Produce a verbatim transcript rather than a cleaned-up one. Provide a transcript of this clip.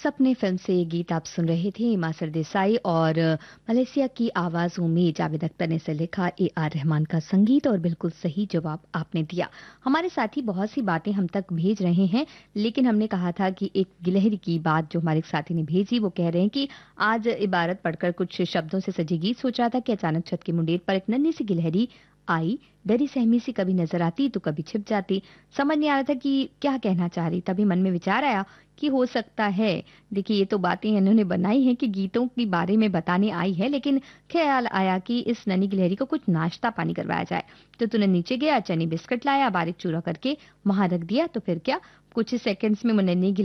सपने फिल्म से ये गीत आप सुन रहे थे। हिमा सरदेसाई और मलेशिया की आवाज़ों में जावेद अख्तर ने इसे लिखा, ए आर रहमान का संगीत, और बिल्कुल सही जवाब आपने दिया। हमारे साथी बहुत सी बातें हम तक भेज रहे हैं, लेकिन हमने कहा था कि एक गिलहरी की बात जो हमारे साथी ने भेजी, वो कह रहे हैं कि आज इबारत पढ़कर कुछ शब्दों से सजी गीत सोच रहा था कि अचानक छत की मुंडेर पर एक नन्ही सी गिलहरी आई, डरी सहमी सी कभी नजर आती तो कभी छिप जाती। समझ नहीं आ रहा था कि क्या कहना चाह रही। तभी मन में विचार आया कि हो सकता है, देखिए ये तो बातें इन्होंने बनाई हैं कि गीतों के बारे में बताने आई है, लेकिन ख्याल आया कि इस नन्ही गिलहरी को कुछ नाश्ता पानी करवाया जाए। तो तूने नीचे गया, चने बिस्किट लाया, बारीक चूरा करके वहां रख दिया, तो फिर क्या, कुछ ही सेकंड्स में वो नन्ही